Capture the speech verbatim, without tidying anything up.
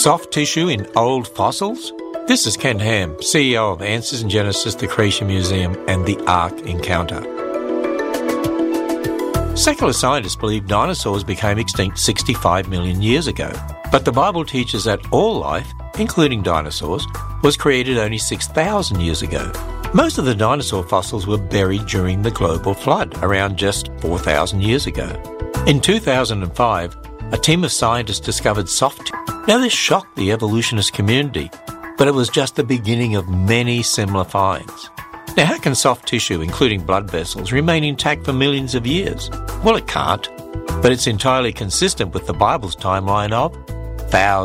Soft tissue in old fossils? This is Ken Ham, C E O of Answers in Genesis, the Creation Museum and the Ark Encounter. Secular scientists believe dinosaurs became extinct sixty-five million years ago, but the Bible teaches that all life, including dinosaurs, was created only six thousand years ago. Most of the dinosaur fossils were buried during the global flood, around just four thousand years ago. In two thousand five, a team of scientists discovered soft tissue. Now this shocked the evolutionist community, but it was just the beginning of many similar finds. Now how can soft tissue, including blood vessels, remain intact for millions of years? Well, it can't, but it's entirely consistent with the Bible's timeline of thousands